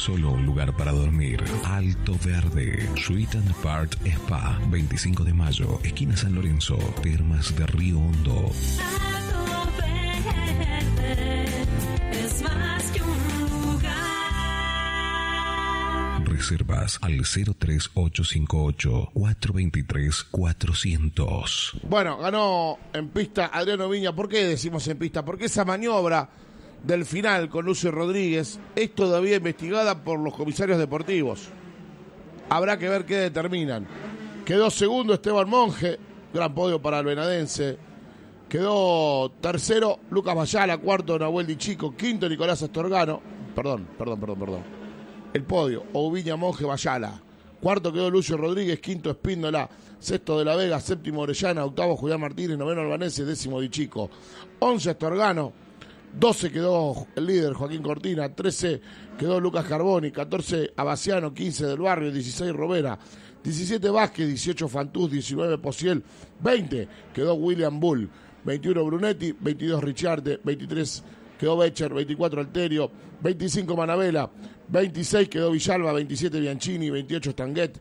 solo un lugar para dormir. Alto Verde, Suite and Part Spa, 25 de mayo, esquina San Lorenzo, Termas de Río Hondo. Alto Verde es más que un lugar. Reservas al 03858-423-400. Bueno, ganó en pista Adriano Viña. ¿Por qué decimos en pista? Porque esa maniobra del final con Lucio Rodríguez es todavía investigada por los comisarios deportivos. Habrá que ver qué determinan. Quedó segundo Esteban Monge, gran podio para el venadense. Quedó tercero Lucas Bayala, cuarto Nahuel Di Chico, quinto Nicolás Astorgano. Perdón. El podio, Oviña, Monge, Bayala. Cuarto quedó Lucio Rodríguez, quinto Espíndola, sexto De la Vega, séptimo Orellana, octavo Julián Martínez, noveno Albanese, décimo Di Chico. 11 Astorgano, 12 quedó el líder Joaquín Cortina, 13 quedó Lucas Carboni, 14 Abaciano, 15 Del Barrio, 16 Robera, 17 Vázquez, 18 Fantús, 19 Pociel, 20 quedó William Bull, 21 Brunetti, 22 Richarte, 23 quedó Becher, 24 Alterio, 25 Manabela, 26 quedó Villalba, 27 Bianchini, 28 Stanguet,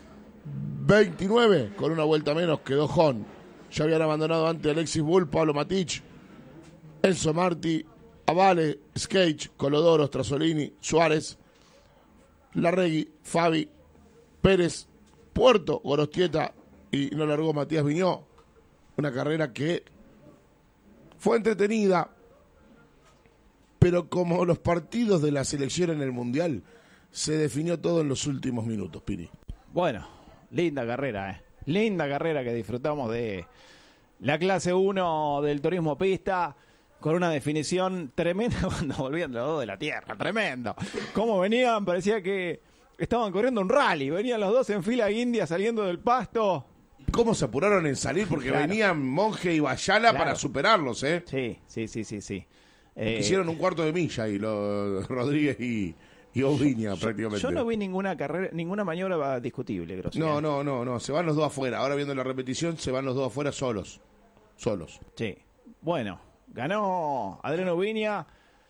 29 con una vuelta menos quedó Jon. Ya habían abandonado antes Alexis Bull, Pablo Matich, Enzo Marti, Avale, Skate, Colodoro, Strasolini, Suárez, Larregui, Fabi, Pérez, Puerto, Gorostieta y no largó Matías Viñó. Una carrera que fue entretenida, pero como los partidos de la selección en el Mundial, se definió todo en los últimos minutos, Piri. Bueno, linda carrera, linda carrera que disfrutamos de la clase 1 del turismo pista, con una definición tremenda cuando volvían los dos de la tierra, tremendo. Cómo venían, parecía que estaban corriendo un rally, venían los dos en fila india saliendo del pasto. ¿Cómo se apuraron en salir? Porque claro, venían Monge y Bayala claro, para superarlos, ¿eh? Sí. Hicieron un cuarto de milla y los Rodríguez y Oviña prácticamente. Yo no vi ninguna carrera, ninguna maniobra discutible, Grossi. No, se van los dos afuera. Ahora viendo la repetición, se van los dos afuera solos. Sí. Bueno, ganó Adriano Viña.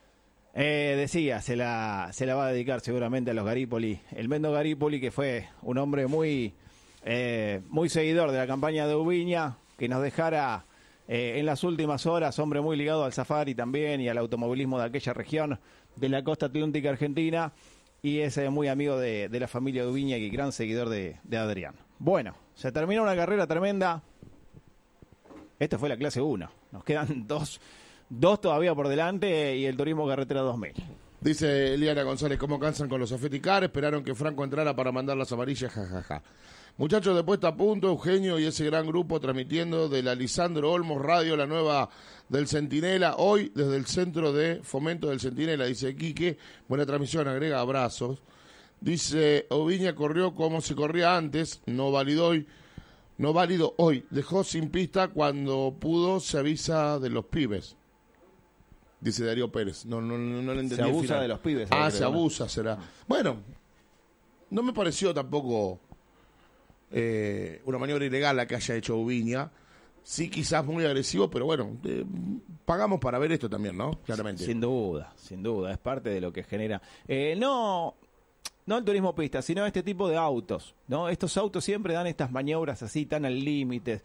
Decía, se la va a dedicar seguramente a los Garípoli. El Mendo Garípoli, que fue un hombre muy seguidor de la campaña de Ubiña, que nos dejara en las últimas horas, hombre muy ligado al safari también y al automovilismo de aquella región de la costa atlántica argentina, y es muy amigo de la familia de Ubiña y gran seguidor de Adrián. Bueno, se terminó una carrera tremenda. Esta fue la clase 1. Nos quedan dos todavía por delante y el Turismo Carretera 2000. Dice Eliana González, ¿cómo cansan con los Afeticar? Esperaron que Franco entrara para mandar las amarillas, jajaja. Muchachos de Puesta a Punto, Eugenio y ese gran grupo transmitiendo de la Lisandro Olmos Radio, la nueva del Centinela, hoy desde el Centro de Fomento del Centinela, dice Quique. Buena transmisión, agrega abrazos. Dice, Oviña corrió como se corría antes, no válido hoy, dejó sin pista cuando pudo, se avisa de los pibes. Dice Darío Pérez, no le entendí. Se abusa de los pibes. Se abusa, será. Bueno, no me pareció tampoco una maniobra ilegal la que haya hecho Ubiña. Sí, quizás muy agresivo, pero bueno, pagamos para ver esto también, ¿no? Claramente. Sin duda, es parte de lo que genera. No el turismo pista, sino este tipo de autos, ¿no? Estos autos siempre dan estas maniobras así tan al límite.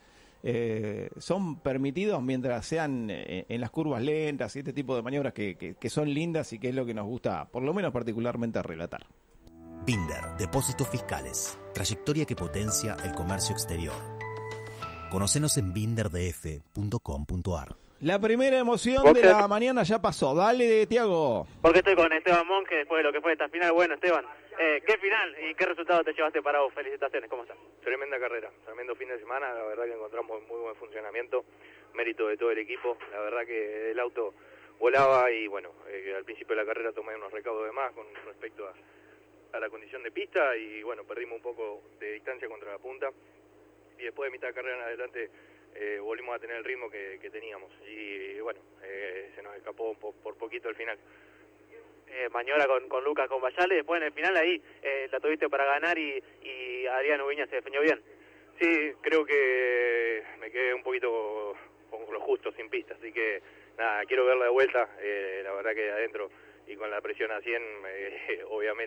Son permitidos mientras sean en las curvas lentas y este tipo de maniobras que son lindas y que es lo que nos gusta, por lo menos particularmente, relatar. Binder, Depósitos Fiscales, trayectoria que potencia el comercio exterior. Conocenos en binderdf.com.ar. La primera emoción de la mañana ya pasó. Dale, Tiago. Porque estoy con Esteban Monge después de lo que fue esta final. Bueno, Esteban, ¿qué final y qué resultado te llevaste para vos? Felicitaciones, ¿cómo estás? Tremenda carrera, tremendo fin de semana. La verdad que encontramos muy buen funcionamiento, mérito de todo el equipo. La verdad que el auto volaba y bueno, al principio de la carrera tomé unos recaudos de más con respecto a la condición de pista y bueno, perdimos un poco de distancia contra la punta y después de mitad de carrera en adelante volvimos a tener el ritmo que teníamos y bueno, se nos escapó por poquito al final. Maniobra con Lucas, con Bayale, después en el final ahí la tuviste para ganar y Adrián Ubiña se defendió bien. Sí, creo que me quedé un poquito con lo justo, sin pista, así que nada, quiero verla de vuelta, la verdad que adentro y con la presión a 100, obviamente